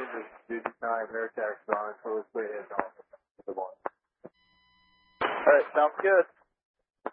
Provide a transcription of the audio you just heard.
is duty time, air tax on, so let's go ahead and all. All right, sounds good.